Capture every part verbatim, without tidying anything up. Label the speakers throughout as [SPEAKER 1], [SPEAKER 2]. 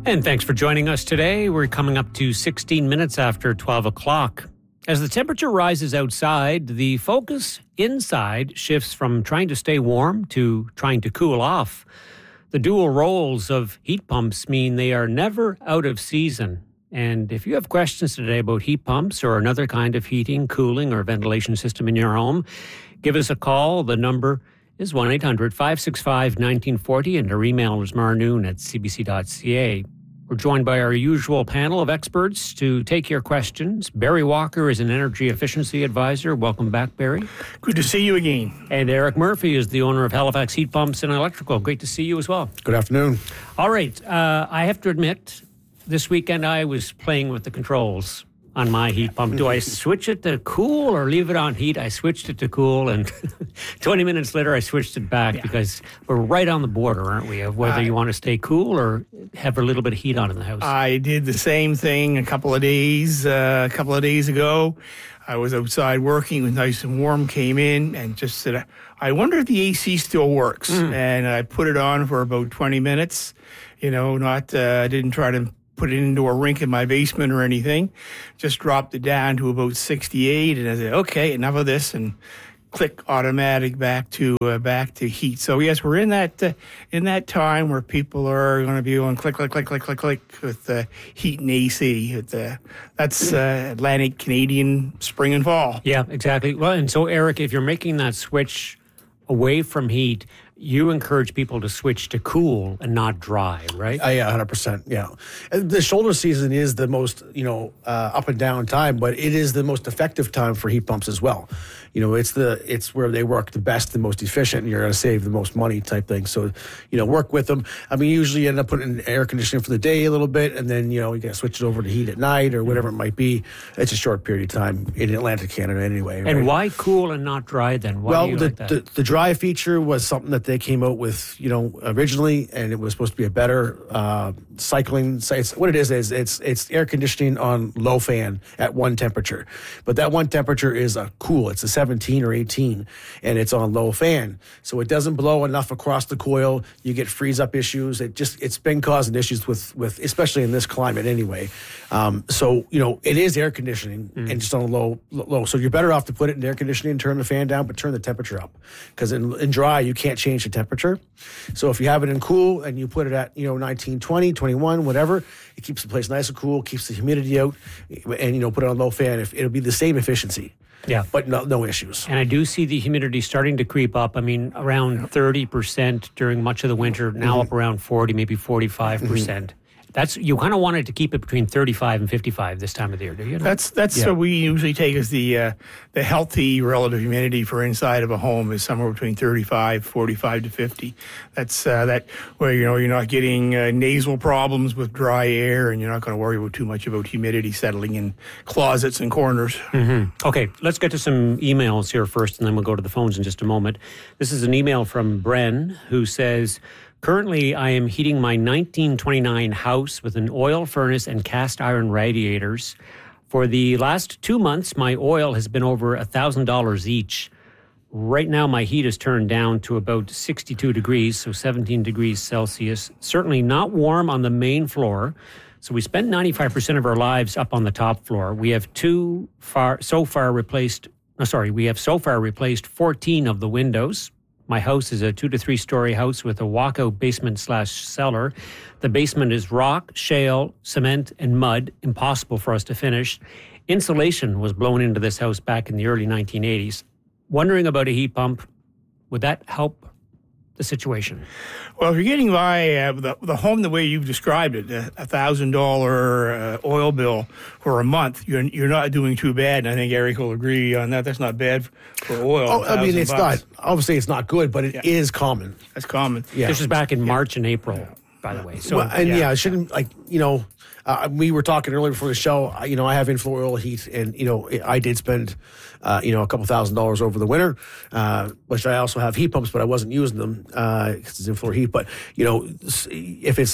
[SPEAKER 1] And thanks for joining us today. We're coming up to sixteen minutes after twelve o'clock. As the temperature rises outside, the focus inside shifts from trying to stay warm to trying to cool off. The dual roles of heat pumps mean they are never out of season. And if you have questions today about heat pumps or another kind of heating, cooling, or ventilation system in your home, give us a call. The number is one eight hundred five six five one nine four zero and our email is marnoon at c b c dot c a. We're joined by our usual panel of experts to take your questions. Barry Walker is an energy efficiency advisor. Welcome back, Barry.
[SPEAKER 2] Good to see you again.
[SPEAKER 1] And Eric Murphy is the owner of Halifax Heat Pumps and Electrical. Great to see you as well.
[SPEAKER 3] Good afternoon.
[SPEAKER 1] All right. Uh, I have to admit, this weekend I was playing with the controls on my heat pump. Do I switch it to cool or leave it on heat? I switched it to cool, and twenty minutes later I switched it back yeah. because we're right on the border, aren't we, of whether uh, you want to stay cool or have a little bit of heat on in the house.
[SPEAKER 2] I did the same thing a couple of days, uh, a couple of days ago. I was outside working, it was nice and warm, came in and just said, I wonder if the A C still works. Mm. And I put it on for about twenty minutes, you know, not, uh, I didn't try to put it into a rink in my basement or anything. Just dropped it down to about sixty-eight, and I said, okay, enough of this, and click, automatic back to uh, back to heat. So yes, we're in that uh, in that time where people are going to be going click, click, click, click, click, click with uh, heat and A C. With, uh, that's uh, Atlantic Canadian spring and fall.
[SPEAKER 1] Yeah, exactly. Well, and so Eric, if you're making that switch away from heat, you encourage people to switch to cool and not dry, right?
[SPEAKER 3] Uh, yeah, one hundred percent, yeah. The shoulder season is the most, you know, uh, up and down time, but it is the most effective time for heat pumps as well. You know, it's the it's where they work the best, the most efficient, and you're going to save the most money type thing. So, you know, work with them. I mean, usually you end up putting in air conditioning for the day a little bit, and then, you know, you got to switch it over to heat at night or whatever it might be. It's a short period of time in Atlantic Canada anyway. Right?
[SPEAKER 1] And why cool and not dry then? Why
[SPEAKER 3] well,
[SPEAKER 1] do you
[SPEAKER 3] the,
[SPEAKER 1] like that?
[SPEAKER 3] the the dry feature was something that they came out with, you know, originally, and it was supposed to be a better uh, cycling. It's, what it is is it's it's air conditioning on low fan at one temperature, but that one temperature is a cool. It's a seventeen or eighteen. And it's on low fan, so it doesn't blow enough across the coil. You get freeze up issues. It just it's been causing issues with with especially in this climate anyway. Um, so you know it is air conditioning mm. and just on a low low. So you're better off to put it in air conditioning and turn the fan down, but turn the temperature up, because in, in dry you can't change the temperature. So if you have it in cool and you put it at you know nineteen, twenty, twenty-one, whatever, it keeps the place nice and cool, keeps the humidity out, and you know put it on low fan. If it'll be the same efficiency.
[SPEAKER 1] Yeah.
[SPEAKER 3] But no, no issues.
[SPEAKER 1] And I do see the humidity starting to creep up. I mean, around thirty percent during much of the winter, now mm-hmm. up around forty, maybe forty-five percent. Mm-hmm. That's you kind of wanted to keep it between thirty-five and fifty-five this time of the year, do you? Know?
[SPEAKER 2] That's that's yeah. what we usually take as the uh, the healthy relative humidity for inside of a home is somewhere between thirty-five, forty-five to fifty. That's uh, that where you know you're not getting uh, nasal problems with dry air, and you're not going to worry about too much about humidity settling in closets and corners.
[SPEAKER 1] Mm-hmm. Okay, let's get to some emails here first, and then we'll go to the phones in just a moment. This is an email from Bren who says, currently, I am heating my nineteen twenty-nine house with an oil furnace and cast iron radiators. For the last two months, my oil has been over one thousand dollars each. Right now, my heat is turned down to about sixty-two degrees, so seventeen degrees Celsius. Certainly not warm on the main floor. So we spend ninety-five percent of our lives up on the top floor. We have two far, so far replaced, oh, sorry, we have so far replaced fourteen of the windows. My house is a two to three story house with a walkout basement slash cellar. The basement is rock, shale, cement, and mud. Impossible for us to finish. Insulation was blown into this house back in the early nineteen eighties. Wondering about a heat pump. Would that help the situation?
[SPEAKER 2] Well, if you're getting by uh, the, the home the way you've described it, a one thousand dollars uh, oil bill for a month, you're you're not doing too bad. And I think Eric will agree on that. That's not bad for oil.
[SPEAKER 3] Oh, I mean, it's
[SPEAKER 2] bucks.
[SPEAKER 3] not, obviously it's not good, but it
[SPEAKER 2] yeah.
[SPEAKER 3] is common.
[SPEAKER 2] That's common.
[SPEAKER 1] Yeah. This was back in
[SPEAKER 2] yeah.
[SPEAKER 1] March and April,
[SPEAKER 2] yeah.
[SPEAKER 1] by the way. So,
[SPEAKER 3] well, and
[SPEAKER 1] yeah,
[SPEAKER 3] yeah, I shouldn't, like, you know, uh, we were talking earlier before the show, you know, I have inflow oil heat, and, you know, I did spend, uh, you know, a couple thousand dollars over the winter, uh, which I also have heat pumps, but I wasn't using them because uh, it's inflow heat. But, you know, if it's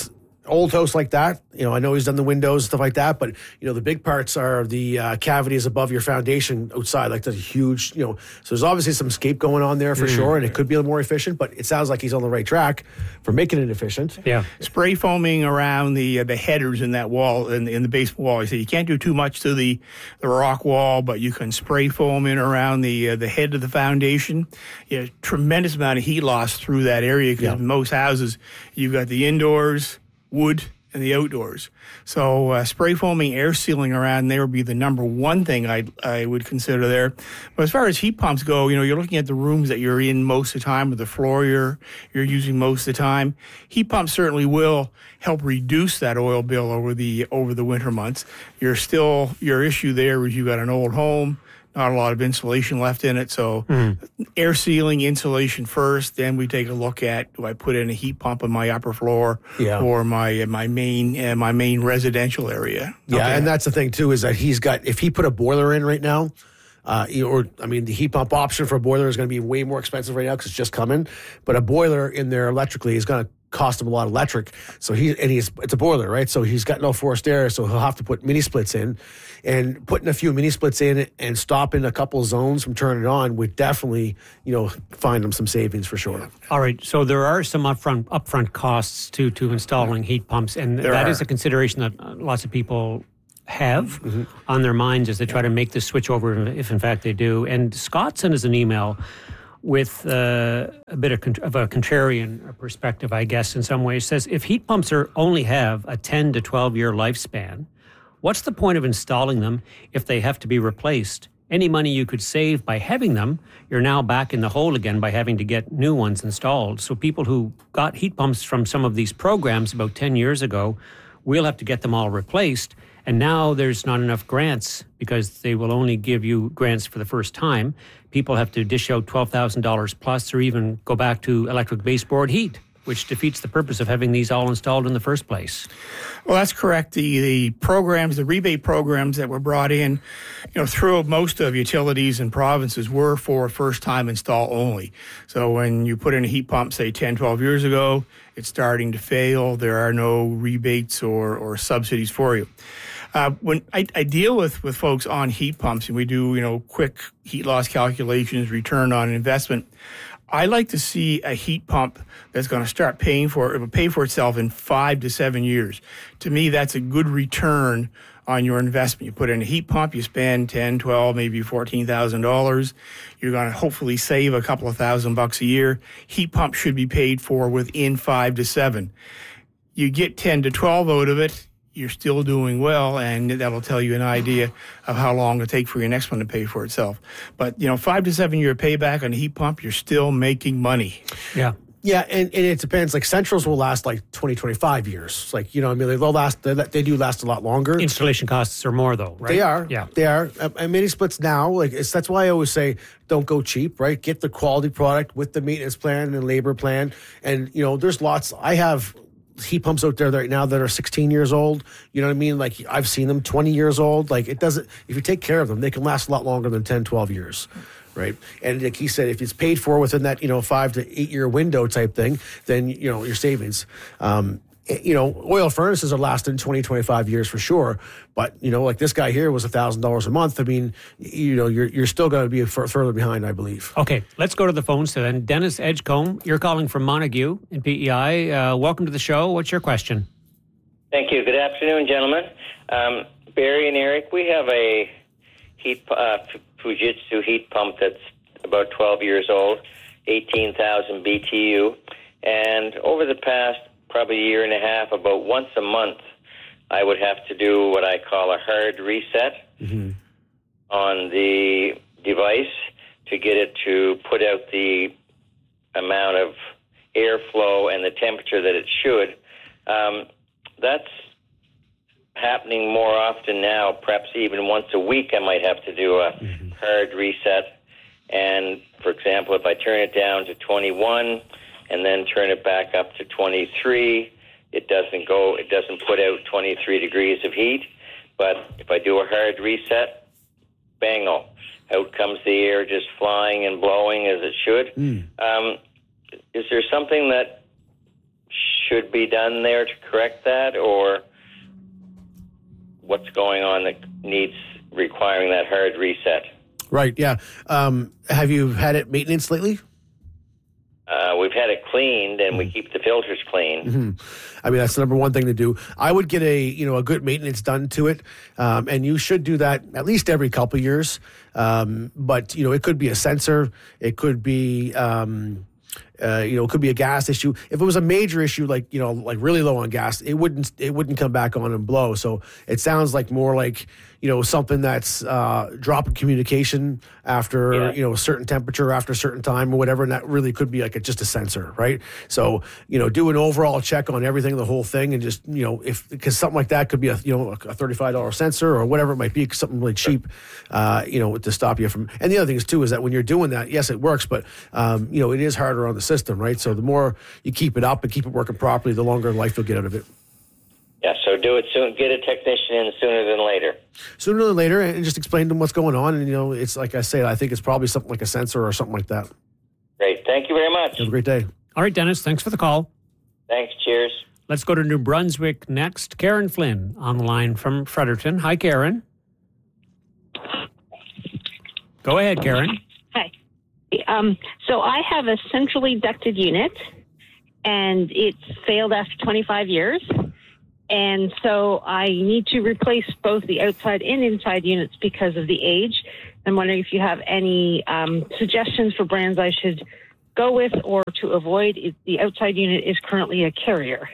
[SPEAKER 3] old house like that, you know, I know he's done the windows, stuff like that, but, you know, the big parts are the uh, cavities above your foundation outside, like the huge, you know, so there's obviously some scape going on there for mm. sure, and it could be a little more efficient, but it sounds like he's on the right track for making it efficient.
[SPEAKER 1] Yeah.
[SPEAKER 2] Spray foaming around the uh, the headers in that wall, in, in the basement wall. I say you can't do too much to the, the rock wall, but you can spray foam in around the uh, the head of the foundation. You know, tremendous amount of heat loss through that area because
[SPEAKER 3] yeah.
[SPEAKER 2] in most houses, you've got the indoors, wood, and the outdoors. So uh, spray foaming, air sealing around there would be the number one thing I I would consider there. But as far as heat pumps go, you know, you're looking at the rooms that you're in most of the time, or the floor you're, you're using most of the time. Heat pumps certainly will help reduce that oil bill over the over the winter months. You're still, your issue there is you've got an old home, not a lot of insulation left in it. So mm. air sealing, insulation first. Then we take a look at, do I put in a heat pump on my upper floor
[SPEAKER 3] yeah.
[SPEAKER 2] or my my main uh, my main residential area?
[SPEAKER 3] Yeah,
[SPEAKER 2] okay.
[SPEAKER 3] And that's the thing too, is that he's got, if he put a boiler in right now, uh, or I mean, the heat pump option for a boiler is going to be way more expensive right now because it's just coming. But a boiler in there electrically is going to cost him a lot of electric. So he and he's it's a boiler, right? So he's got no forced air, so he'll have to put mini splits in. And putting a few mini splits in and stopping a couple zones from turning it on would definitely, you know, find him some savings for sure.
[SPEAKER 1] All right. So there are some upfront upfront costs to to installing heat pumps, and
[SPEAKER 2] there
[SPEAKER 1] that
[SPEAKER 2] are.
[SPEAKER 1] is a consideration that lots of people have mm-hmm. on their minds as they try to make this switch over, if in fact they do. And Scott sent us an email with uh, a bit of, con- of a contrarian perspective, I guess, in some ways. Says, if heat pumps are only have a ten to twelve year lifespan, what's the point of installing them if they have to be replaced? Any money you could save by having them, you're now back in the hole again by having to get new ones installed. So people who got heat pumps from some of these programs about ten years ago, we'll have to get them all replaced. And now there's not enough grants because they will only give you grants for the first time. People have to dish out twelve thousand dollars plus or even go back to electric baseboard heat, which defeats the purpose of having these all installed in the first place.
[SPEAKER 2] Well, that's correct. The the programs, the rebate programs that were brought in, you know, through most of utilities and provinces were for first-time install only. So when you put in a heat pump, say ten, twelve years ago, it's starting to fail. There are no rebates or, or subsidies for you. Uh, when I, I deal with, with folks on heat pumps, and we do, you know, quick heat loss calculations, return on investment, I like to see a heat pump that's going to start paying for it, pay for itself in five to seven years. To me, that's a good return on your investment. You put in a heat pump, you spend ten, twelve, maybe fourteen thousand dollars. You're going to hopefully save a couple of thousand bucks a year. Heat pump should be paid for within five to seven. You get ten to twelve out of it, you're still doing well, and that'll tell you an idea of how long it'll take for your next one to pay for itself. But, you know, five to seven year payback on a heat pump, you're still making money.
[SPEAKER 1] Yeah.
[SPEAKER 3] Yeah, and, and it depends. Like Centrals will last like twenty, twenty-five years. Like, you know, I mean, they'll last, they, they do last a lot longer.
[SPEAKER 1] Installation costs are more though, right?
[SPEAKER 3] They are.
[SPEAKER 1] Yeah.
[SPEAKER 3] They are. And mini splits now, like, it's, that's why I always say don't go cheap, right? Get the quality product with the maintenance plan and labor plan. And, you know, there's lots. I have heat pumps out there right now that are sixteen years old. You know what I mean? Like, I've seen them twenty years old. Like, it doesn't, if you take care of them, they can last a lot longer than ten, twelve years. Right. And like he said, if it's paid for within that, you know, five to eight year window type thing, then, you know, your savings. Um, you know, oil furnaces are lasting twenty, twenty-five years for sure. But, you know, like this guy here was one thousand dollars a month. I mean, you know, you're you're still going to be f- further behind, I believe.
[SPEAKER 1] Okay, let's go to the phones so then. Dennis Edgecombe, you're calling from Montague in P E I. Uh, welcome to the show. What's your question?
[SPEAKER 4] Thank you. Good afternoon, gentlemen. Um, Barry and Eric, we have a heat uh, Fujitsu heat pump that's about twelve years old, eighteen thousand B T U. And over the past probably year and a half, about once a month, I would have to do what I call a hard reset mm-hmm. on the device to get it to put out the amount of airflow and the temperature that it should. Um, that's happening more often now. Perhaps even once a week I might have to do a mm-hmm. hard reset. And, for example, if I turn it down to twenty-one and then turn it back up to twenty-three, it doesn't go, it doesn't put out twenty-three degrees of heat. But if I do a hard reset, bango, out comes the air just flying and blowing as it should. Mm. Um, is there something that should be done there to correct that, or what's going on that needs requiring that hard reset?
[SPEAKER 3] Right, yeah. Um, have you had it maintenance lately?
[SPEAKER 4] Uh, we've had it cleaned, and we keep the filters clean.
[SPEAKER 3] Mm-hmm. I mean, that's the number one thing to do. I would get a you know a good maintenance done to it, um, and you should do that at least every couple of years. Um, but you know, it could be a sensor, it could be um, uh, you know, it could be a gas issue. If it was a major issue, like you know, like really low on gas, it wouldn't it wouldn't come back on and blow. So it sounds like more like you know something that's uh, dropping communication after
[SPEAKER 4] Yeah.
[SPEAKER 3] you know a certain temperature, after a certain time or whatever, and that really could be like a, just a sensor, right? So you know, do an overall check on everything, the whole thing, and just you know if because something like that could be a you know a thirty-five dollars sensor or whatever it might be, something really cheap, uh, you know, to stop you from. And the other thing is too is that when you're doing that, yes, it works, but um, you know it is harder on the system, right? So the more you keep it up and keep it working properly, the longer life you'll get out of it.
[SPEAKER 4] Yeah, so do it soon. Get a technician in sooner than later.
[SPEAKER 3] Sooner than later, and just explain to them what's going on. And you know, it's like I say, I think it's probably something like a sensor or something like that.
[SPEAKER 4] Great. Thank you very much.
[SPEAKER 3] Have a great day.
[SPEAKER 1] All right, Dennis, thanks for the call.
[SPEAKER 4] Thanks. Cheers.
[SPEAKER 1] Let's go to New Brunswick next. Karen Flynn on the line from Fredericton. Hi, Karen. Go ahead, Karen.
[SPEAKER 5] Hi. Um, so I have a centrally ducted unit, and it's failed after twenty-five years. And so I need to replace both the outside and inside units because of the age. I'm wondering if you have any um, suggestions for brands I should go with or to avoid. If the outside unit is currently a Carrier.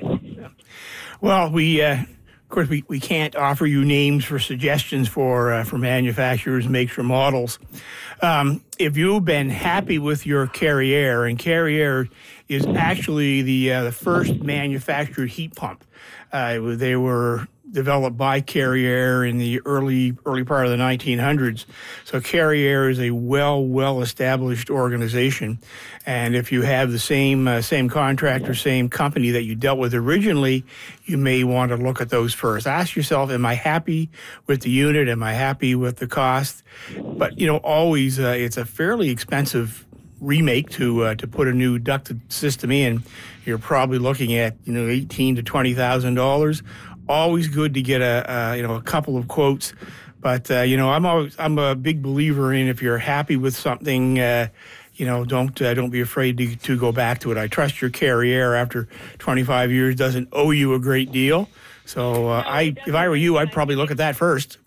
[SPEAKER 2] Well, we, uh, of course, we, we can't offer you names for suggestions for uh, for manufacturers, makes, or models. Um, if you've been happy with your Carrier, and Carrier is actually the uh, the first manufactured heat pump. Uh, they were developed by Carrier in the early early part of the nineteen hundreds. So Carrier is a well well established organization, and if you have the same uh, same contractor, same company that you dealt with originally, you may want to look at those first. Ask yourself, am I happy with the unit? Am I happy with the cost? But you know, always uh, it's a fairly expensive remake to uh, to put a new ducted system in. You're probably looking at you know eighteen to twenty thousand dollars. Always good to get a, a you know a couple of quotes, but uh, you know I'm always I'm a big believer in if you're happy with something, uh, you know don't uh, don't be afraid to to go back to it. I trust your Carrier after twenty-five years doesn't owe you a great deal. So uh, I if I were you, I'd probably look at that first.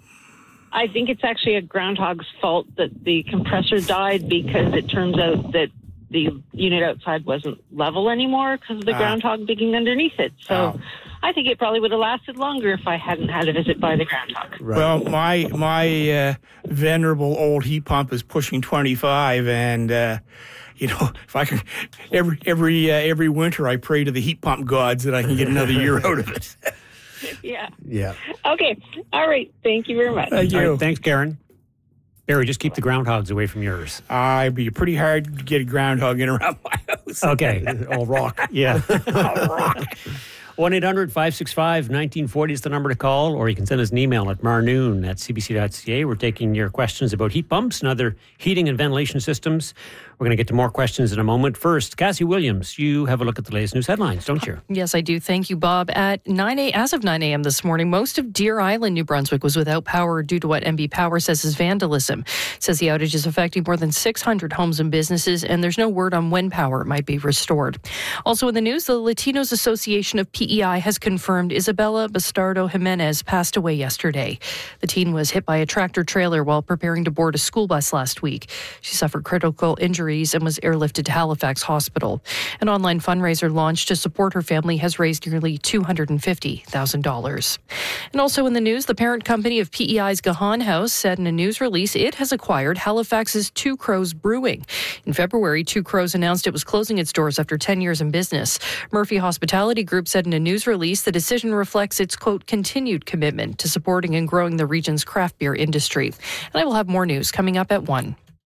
[SPEAKER 5] I think it's actually a groundhog's fault that the compressor died because it turns out that the unit outside wasn't level anymore because of the ah. groundhog digging underneath it. So oh. I think it probably would have lasted longer if I hadn't had a visit by the groundhog.
[SPEAKER 2] Right. Well, my my uh, venerable old heat pump is pushing twenty-five, and uh, you know, if I can, every every uh, every winter I pray to the heat pump gods that I can get another year out of it.
[SPEAKER 5] Yeah.
[SPEAKER 3] Yeah.
[SPEAKER 5] Okay. All right. Thank you very much.
[SPEAKER 2] Thank you.
[SPEAKER 1] All right, thanks, Karen. Barry, just keep the groundhogs away from yours.
[SPEAKER 2] Uh, it'd be pretty hard to get a groundhog in around my house.
[SPEAKER 1] Okay.
[SPEAKER 3] All rock.
[SPEAKER 1] Yeah.
[SPEAKER 2] All rock.
[SPEAKER 1] one eight hundred five six five nineteen forty is the number to call, or you can send us an email at marnoon at c b c dot c a. We're taking your questions about heat pumps and other heating and ventilation systems. We're going to get to more questions in a moment. First, Cassie Williams, you have a look at the latest news headlines, don't you?
[SPEAKER 6] Yes, I do. Thank you, Bob. At nine a.m., as of nine a.m. this morning, most of Deer Island, New Brunswick, was without power due to what M B Power says is vandalism. It says the outage is affecting more than six hundred homes and businesses, and there's no word on when power might be restored. Also in the news, the Latinos Association of P E I has confirmed Isabella Bastardo Jimenez passed away yesterday. The teen was hit by a tractor trailer while preparing to board a school bus last week. She suffered critical injuries and was airlifted to Halifax Hospital. An online fundraiser launched to support her family has raised nearly two hundred fifty thousand dollars. And also in the news, the parent company of P E I's Gahan House said in a news release it has acquired Halifax's Two Crows Brewing. In February, Two Crows announced it was closing its doors after ten years in business. Murphy Hospitality Group said in a news release the decision reflects its, quote, continued commitment to supporting and growing the region's craft beer industry. And I will have more news coming up at one.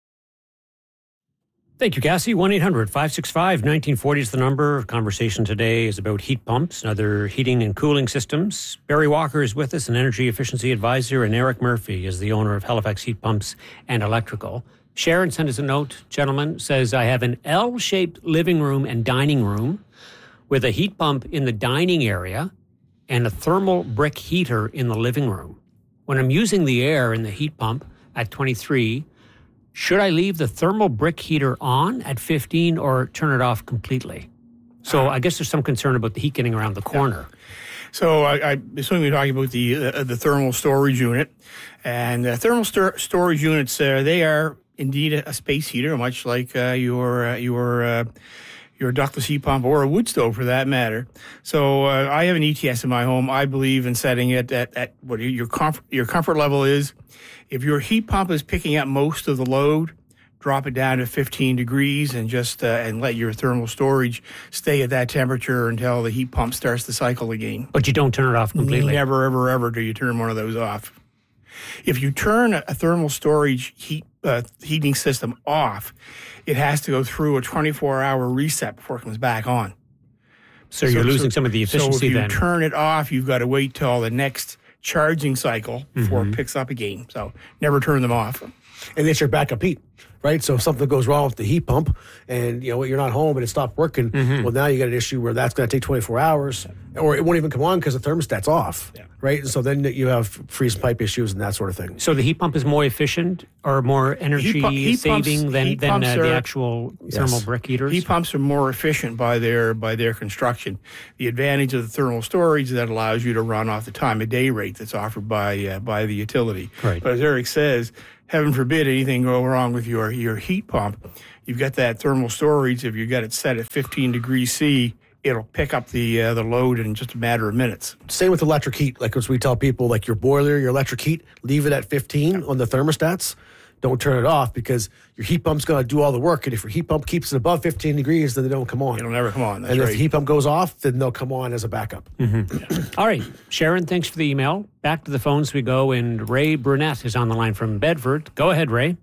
[SPEAKER 1] Thank you, Cassie. one eight hundred five six five nineteen forty is the number. Our conversation today is about heat pumps and other heating and cooling systems. Barry Walker is with us, an energy efficiency advisor, and Eric Murphy is the owner of Halifax Heat Pumps and Electrical. Sharon sent us a note, gentlemen, says, I have an L-shaped living room and dining room with a heat pump in the dining area and a thermal brick heater in the living room. When I'm using the air in the heat pump at twenty-three, should I leave the thermal brick heater on at fifteen or turn it off completely? So I guess there's some concern about the heat getting around the corner.
[SPEAKER 2] Yeah. So I, I assume you're talking about the uh, the thermal storage unit. And uh, thermal stor- storage units, uh, they are indeed a, a space heater, much like uh, your uh, your uh, your ductless heat pump or a wood stove for that matter. So uh, I have an E T S in my home. I believe in setting it at, at what your comfort, your comfort level is. If your heat pump is picking up most of the load, drop it down to fifteen degrees and just uh, and let your thermal storage stay at that temperature until the heat pump starts to cycle again.
[SPEAKER 1] But you don't turn it off completely?
[SPEAKER 2] Never, ever, ever do you turn one of those off. If you turn a thermal storage heat uh, heating system off, it has to go through a twenty-four hour reset before it comes back on.
[SPEAKER 1] So, so you're losing
[SPEAKER 2] so,
[SPEAKER 1] some of the efficiency
[SPEAKER 2] then. So if you
[SPEAKER 1] then.
[SPEAKER 2] turn it off, you've got to wait till the next charging cycle before
[SPEAKER 1] mm-hmm.
[SPEAKER 2] it picks up again. So never turn them off.
[SPEAKER 3] And it's your backup heat, right? So if something goes wrong with the heat pump and, you know, you're not home and it stopped working, mm-hmm. well, now you got an issue where that's going to take twenty-four hours or it won't even come on because the thermostat's off, yeah. right? And so then you have freeze pipe issues and that sort of thing.
[SPEAKER 1] So the heat pump is more efficient or more energy
[SPEAKER 2] heat pu- heat
[SPEAKER 1] saving
[SPEAKER 2] pumps,
[SPEAKER 1] than, than uh,
[SPEAKER 2] are,
[SPEAKER 1] the actual yes. thermal brick heaters?
[SPEAKER 2] Heat pumps are more efficient by their by their construction. The advantage of the thermal storage is that allows you to run off the time of day rate that's offered by uh, by the utility.
[SPEAKER 1] Right.
[SPEAKER 2] But as Eric says, heaven forbid anything go wrong with your, your heat pump. You've got that thermal storage. If you got it set at fifteen degrees C, it'll pick up the uh, the load in just a matter of minutes.
[SPEAKER 3] Same with electric heat. Like as we tell people, like your boiler, your electric heat, leave it at fifteen yeah. on the thermostats. Don't turn it off because your heat pump's going to do all the work. And if your heat pump keeps it above fifteen degrees, then they don't come on.
[SPEAKER 2] It'll never come on. That's
[SPEAKER 3] and
[SPEAKER 2] right.
[SPEAKER 3] if the heat pump goes off, then they'll come on as a backup.
[SPEAKER 1] Mm-hmm. Yeah. All right. Sharon, thanks for the email. Back to the phones we go. And Ray Brunette is on the line from Bedford. Go ahead, Ray.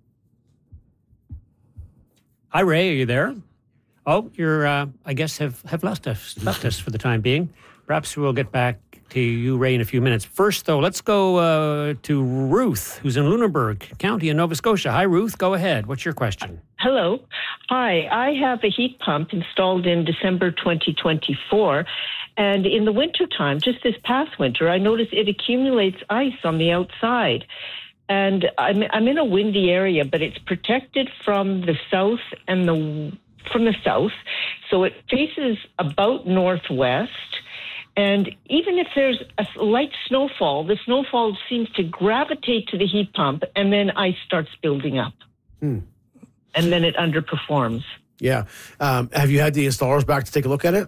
[SPEAKER 1] Hi, Ray. Are you there? Oh, you're, uh, I guess, have, have left us, left us for the time being. Perhaps we'll get back to you, Ray, in a few minutes. First, though, let's go uh, to Ruth, who's in Lunenburg County in Nova Scotia. Hi, Ruth. Go ahead. What's your question?
[SPEAKER 7] Hello. Hi. I have a heat pump installed in December twenty twenty-four. And in the wintertime, just this past winter, I noticed it accumulates ice on the outside. And I'm, I'm in a windy area, but it's protected from the south and the from the south. So it faces about northwest. And even if there's a light snowfall, the snowfall seems to gravitate to the heat pump, and then ice starts building up. Hmm. And then it underperforms.
[SPEAKER 3] Yeah. Um, have you had the installers back to take a look at it?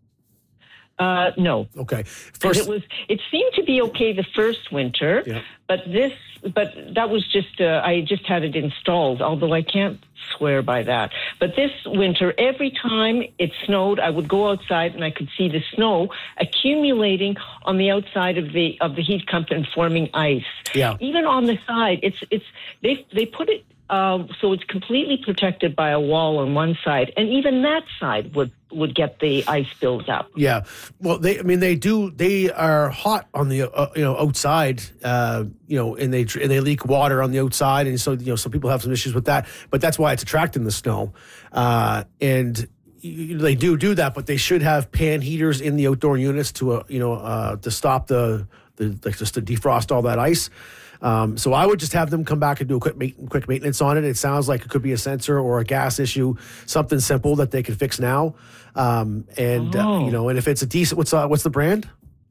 [SPEAKER 7] Uh, no.
[SPEAKER 3] Okay.
[SPEAKER 7] First, it was. It seemed to be okay the first winter, yeah. but this, but that was just. Uh, I just had it installed. Although I can't swear by that. But this winter, every time it snowed, I would go outside and I could see the snow accumulating on the outside of the of the heat pump and forming ice.
[SPEAKER 3] Yeah.
[SPEAKER 7] Even on the side, it's it's they they put it. Uh, so it's completely protected by a wall on one side, and even that side would, would get the ice built up.
[SPEAKER 3] Yeah, well, they, I mean, they do. They are hot on the, uh, you know, outside, uh, you know, and they and they leak water on the outside, and so you know, some people have some issues with that. But that's why it's attracting the snow, uh, and they do do that. But they should have pan heaters in the outdoor units to, uh, you know, uh, to stop the the like just to defrost all that ice. Um, so I would just have them come back and do a quick ma- quick maintenance on it. It sounds like it could be a sensor or a gas issue, something simple that they can fix now. Um, and
[SPEAKER 7] oh.
[SPEAKER 3] uh, you know, and if it's a decent, what's uh, what's the brand?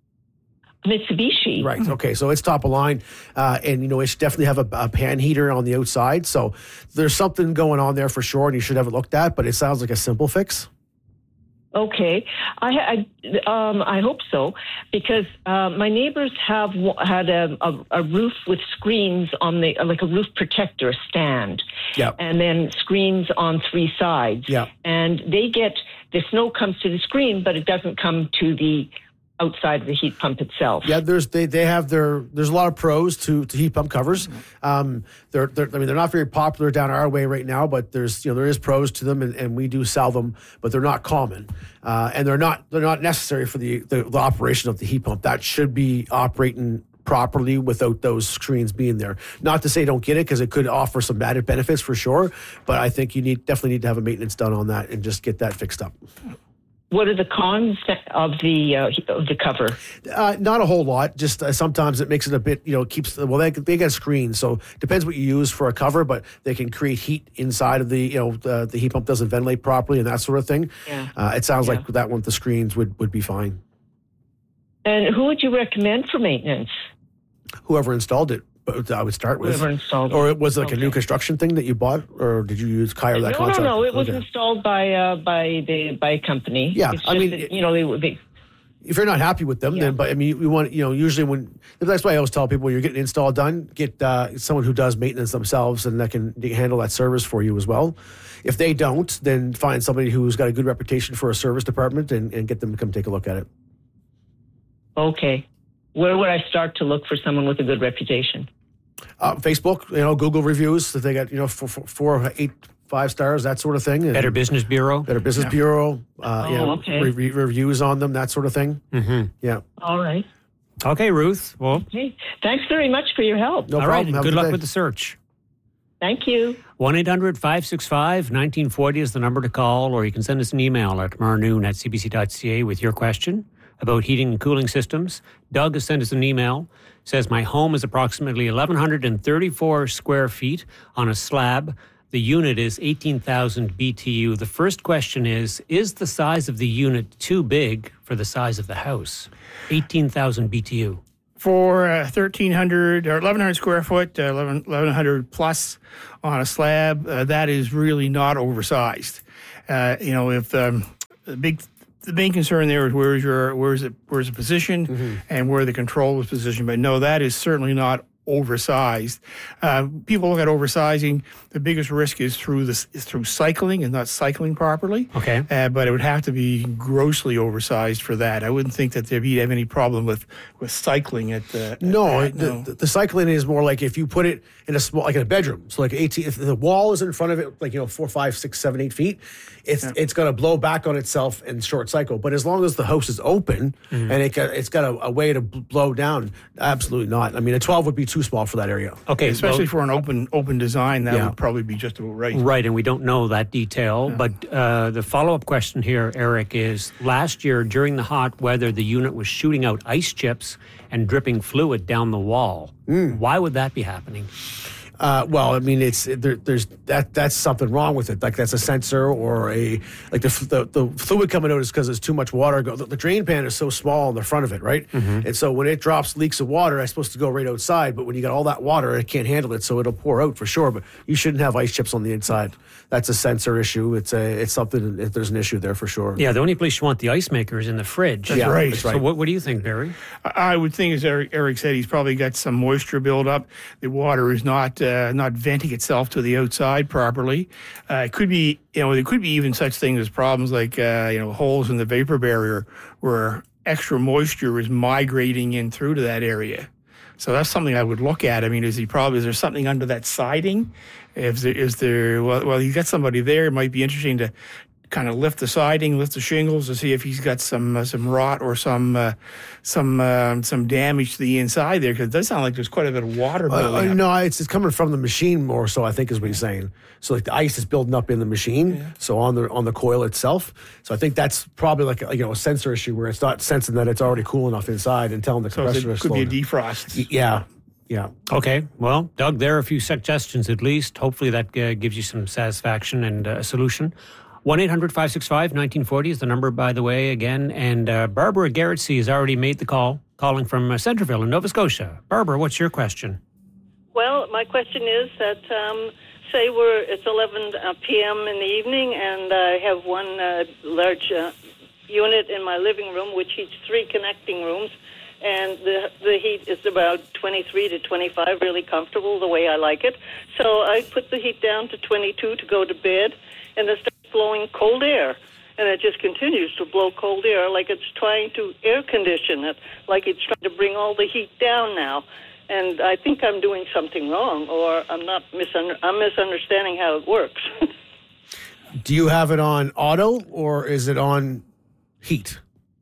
[SPEAKER 7] Mitsubishi.
[SPEAKER 3] Right. Okay. So it's top of line, uh, and you know it should definitely have a, a pan heater on the outside. So there's something going on there for sure, and you should have it looked at. But it sounds like a simple fix.
[SPEAKER 7] Okay, I, I, um, I hope so, because uh, my neighbors have had a, a, a roof with screens on the, like a roof protector stand,
[SPEAKER 3] yep.
[SPEAKER 7] and then screens on three sides.
[SPEAKER 3] Yep.
[SPEAKER 7] And they get, the snow comes to the screen, but it doesn't come to the outside of the heat pump itself.
[SPEAKER 3] Yeah, there's they, they have their there's a lot of pros to, to heat pump covers. Um, they're, they're I mean they're not very popular down our way right now, but there's you know there is pros to them, and, and we do sell them, but they're not common, uh, and they're not they're not necessary for the, the the operation of the heat pump. That should be operating properly without those screens being there. Not to say don't get it, because it could offer some added benefits for sure, but I think you need definitely need to have a maintenance done on that and just get that fixed up.
[SPEAKER 7] what are the cons of the uh, of the cover?
[SPEAKER 3] Uh, not a whole lot. Just uh, sometimes it makes it a bit, you know, keeps, well, they, they get screens. So depends what you use for a cover, but they can create heat inside of the, you know, the, the heat pump doesn't ventilate properly and that sort of thing.
[SPEAKER 7] Yeah.
[SPEAKER 3] Uh, it sounds
[SPEAKER 7] Yeah.
[SPEAKER 3] like that one with the screens would, would be fine.
[SPEAKER 7] And who would you recommend for maintenance?
[SPEAKER 3] Whoever installed it, but I would start with.
[SPEAKER 7] Whoever installed it.
[SPEAKER 3] Or it was like
[SPEAKER 7] Okay.
[SPEAKER 3] a new construction thing that you bought, or did you use Kyle that
[SPEAKER 7] No,
[SPEAKER 3] contract?
[SPEAKER 7] no, no. It was
[SPEAKER 3] Okay.
[SPEAKER 7] installed by uh, by the by a company.
[SPEAKER 3] Yeah,
[SPEAKER 7] It's
[SPEAKER 3] I
[SPEAKER 7] just
[SPEAKER 3] mean,
[SPEAKER 7] that,
[SPEAKER 3] it-
[SPEAKER 7] you know, they, they
[SPEAKER 3] If you're not happy with them,
[SPEAKER 7] Yeah.
[SPEAKER 3] then, but I mean, we want, you know, usually when, that's why I always tell people when you're getting an install done, get uh, someone who does maintenance themselves and that can handle that service for you as well. If they don't, then find somebody who's got a good reputation for a service department and, and get them to come take a look at it.
[SPEAKER 7] okay. Where would I start to look for someone with a good reputation?
[SPEAKER 3] Uh, Facebook, you know, Google reviews that they got, you know, four, four, four, eight, five stars, that sort of thing. And
[SPEAKER 1] Better Business Bureau.
[SPEAKER 3] Better Business Bureau, uh,
[SPEAKER 7] Oh,
[SPEAKER 3] you know,
[SPEAKER 7] okay.
[SPEAKER 3] re- re- reviews on them, that sort of thing.
[SPEAKER 1] Mm-hmm.
[SPEAKER 3] Yeah.
[SPEAKER 7] All right.
[SPEAKER 1] Okay, Ruth. Well,
[SPEAKER 7] Okay. Thanks very much for your help.
[SPEAKER 3] No
[SPEAKER 1] all right.
[SPEAKER 3] problem.
[SPEAKER 1] And
[SPEAKER 3] Have a
[SPEAKER 1] good luck
[SPEAKER 3] day.
[SPEAKER 1] with the search.
[SPEAKER 7] Thank you.
[SPEAKER 1] one eight hundred five six five one nine four zero is the number to call, or you can send us an email at tomorrow noon at c b c dot c a with your question about heating and cooling systems. Doug has sent us an email. Says, my home is approximately one thousand one hundred thirty-four square feet on a slab. The unit is eighteen thousand B T U. The first question is, is the size of the unit too big for the size of the house? eighteen thousand B T U.
[SPEAKER 2] For uh, thirteen hundred or eleven hundred square foot, uh, eleven eleven hundred plus on a slab, uh, that is really not oversized. Uh, you know, if um, the big the main concern there is where's your where's it where's the position
[SPEAKER 3] Mm-hmm.
[SPEAKER 2] and where the control is positioned. But no, that is certainly not oversized. Uh, people look at oversizing. The biggest risk is through this is through cycling and not cycling properly.
[SPEAKER 1] Okay.
[SPEAKER 2] Uh, but it would have to be grossly oversized for that. I wouldn't think that there'd be have any problem with, with cycling at the. at
[SPEAKER 3] No,
[SPEAKER 2] that,
[SPEAKER 3] the, the, the cycling is more like if you put it in a small, like in a bedroom. So like eighteen, if the wall is in front of it, like, you know, four, five, six, seven, eight feet, it's it's going to blow back on itself and short cycle. But as long as the house is open and it got, it's got a, a way to b- blow down, absolutely not. I mean, a twelve would be too small for that area.
[SPEAKER 1] Okay.
[SPEAKER 2] Especially
[SPEAKER 1] well,
[SPEAKER 2] for an open open design, that
[SPEAKER 3] Yeah.
[SPEAKER 2] would probably be just about right.
[SPEAKER 1] Right, and we don't know that detail. But uh, the follow-up question here, Eric, is last year during the hot weather, the unit was shooting out ice chips and dripping fluid down the wall. Why would that be happening?
[SPEAKER 3] Uh, well, I mean, it's there, there's that that's something wrong with it. Like that's a sensor or a like the the, the fluid coming out is because there's too much water. Go, the, the drain pan is so small in the front of it, right? And so when it drops leaks of water, it's supposed to go right outside. But when you got all that water, it can't handle it, so it'll pour out for sure. But you shouldn't have ice chips on the inside. That's a sensor issue. It's a it's something. If there's an issue there for sure.
[SPEAKER 1] Yeah, the only place you want the ice maker is in the fridge.
[SPEAKER 2] That's
[SPEAKER 3] Yeah,
[SPEAKER 2] right.
[SPEAKER 3] that's
[SPEAKER 1] So
[SPEAKER 3] right.
[SPEAKER 1] what, what do you think, Barry?
[SPEAKER 2] I I would think, as Eric, Eric said, he's probably got some moisture buildup. The water is not uh, not venting itself to the outside properly. Uh, it could be, you know, there could be even such things as problems like uh, you know holes in the vapor barrier where extra moisture is migrating in through to that area. So that's something I would look at. I mean, is he probably is there something under that siding? If there is there, well, well, you got somebody there. It might be interesting to kind of lift the siding, lift the shingles to see if he's got some uh, some rot or some uh, some um, some damage to the inside there, because it does sound like there's quite a bit of water
[SPEAKER 3] Uh,
[SPEAKER 2] building up.
[SPEAKER 3] no, it's, it's coming from the machine more so, I think, is what he's saying. So like the ice is building up in the machine, so on the on the coil itself. So I think that's probably like a, you know a sensor issue where it's not sensing that it's already cool enough inside and telling the
[SPEAKER 2] So
[SPEAKER 3] compressor
[SPEAKER 2] it
[SPEAKER 3] to
[SPEAKER 2] could
[SPEAKER 3] slow
[SPEAKER 2] be a
[SPEAKER 3] down.
[SPEAKER 2] defrost.
[SPEAKER 3] Y- Yeah, yeah.
[SPEAKER 1] Okay, well, Doug, there are a few suggestions at least. Hopefully that uh, gives you some satisfaction and uh, a solution. one eight hundred five six five one nine four zero is the number, by the way, again. And uh, Barbara Garretsey has already made the call, calling from uh, Centreville in Nova Scotia. Barbara, what's your question?
[SPEAKER 8] Well, my question is that, um, say we're it's eleven p.m. in the evening, and I have one uh, large uh, unit in my living room, which heats three connecting rooms, and the the heat is about twenty-three to twenty-five, really comfortable, the way I like it. So I put the heat down to twenty-two to go to bed, and it starts blowing cold air. And it just continues to blow cold air like it's trying to air condition it, like it's trying to bring all the heat down now. And I think I'm doing something wrong, or I'm not misunder- I'm misunderstanding how it works.
[SPEAKER 3] Do you have it on auto or is it on heat?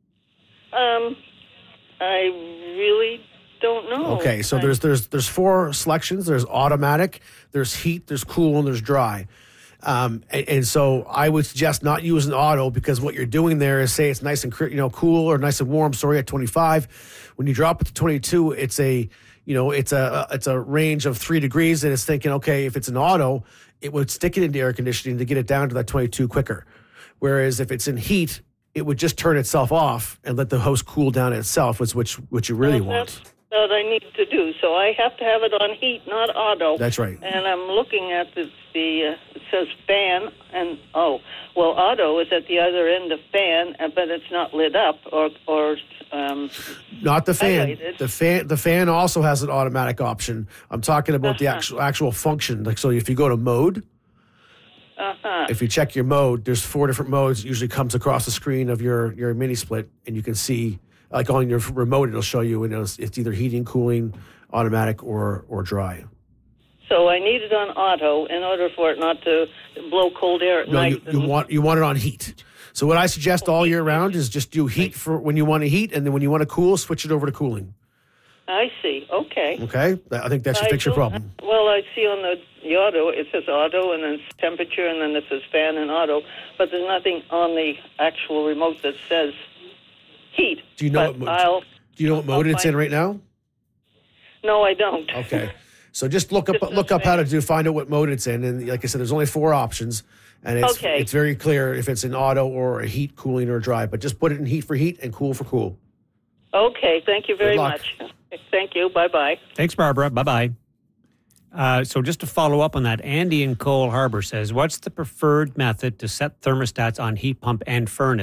[SPEAKER 8] um, I really don't know.
[SPEAKER 3] Okay, so
[SPEAKER 8] I-
[SPEAKER 3] there's there's there's four selections. There's automatic, there's heat, there's cool, and there's dry. Um, and, and so I would suggest not using auto because what you're doing there is say it's nice and you know cool or nice and warm. Sorry, at twenty-five, when you drop it to twenty-two, it's a you know it's a it's a range of three degrees, and it's thinking okay, if it's an auto, it would stick it into air conditioning to get it down to that twenty-two quicker. Whereas if it's in heat, it would just turn itself off and let the house cool down itself, which which what you really
[SPEAKER 8] Well,
[SPEAKER 3] want.
[SPEAKER 8] That's what I need to do. So I have to have it on heat, not auto.
[SPEAKER 3] That's right.
[SPEAKER 8] And I'm looking at the, the uh, it says fan, and oh, well, auto is at the other end of fan, uh, but it's not lit up or or. Um,
[SPEAKER 3] Not the fan.
[SPEAKER 8] highlighted.
[SPEAKER 3] The fan. The fan also has an automatic option. I'm talking about the
[SPEAKER 8] Uh-huh.
[SPEAKER 3] actual actual function. Like so, if you go to mode,
[SPEAKER 8] uh-huh.
[SPEAKER 3] if you check your mode, there's four different modes. It usually comes across the screen of your your mini split, and you can see like on your remote, it'll show you. And it's, it's either heating, cooling, automatic, or or dry.
[SPEAKER 8] So I need it on auto in order for it not to blow cold air at
[SPEAKER 3] No,
[SPEAKER 8] night.
[SPEAKER 3] you, you want you want it on heat. So what I suggest all year round is just do heat for when you want to heat, and then when you want to cool, switch it over to cooling.
[SPEAKER 8] I see. Okay.
[SPEAKER 3] Okay, I think that should
[SPEAKER 8] I
[SPEAKER 3] fix your
[SPEAKER 8] don't-
[SPEAKER 3] problem.
[SPEAKER 8] Well, I see on the, the auto, it says auto, and then it's temperature, and then it says fan and auto, but there's nothing on the actual remote that says heat.
[SPEAKER 3] Do you know
[SPEAKER 8] But
[SPEAKER 3] what?
[SPEAKER 8] I'll,
[SPEAKER 3] Do you know what mode
[SPEAKER 8] I'll
[SPEAKER 3] it's in
[SPEAKER 8] find-
[SPEAKER 3] right now?
[SPEAKER 8] No, I don't.
[SPEAKER 3] Okay. So just look up
[SPEAKER 8] Just
[SPEAKER 3] look
[SPEAKER 8] the
[SPEAKER 3] up how to
[SPEAKER 8] same.
[SPEAKER 3] do find out what mode it's in, and like I said, there's only four options, and it's
[SPEAKER 8] Okay.
[SPEAKER 3] it's very clear if it's in auto or a heat, cooling, or dry. But just put it in heat for heat and cool for cool.
[SPEAKER 8] Okay, thank you very
[SPEAKER 3] luck.
[SPEAKER 8] much. Thank you. Bye-bye.
[SPEAKER 1] Thanks, Barbara. Bye-bye. Uh, so just to follow up on that, Andy in Cole Harbor says, what's the preferred method to set thermostats on heat pump and furnace?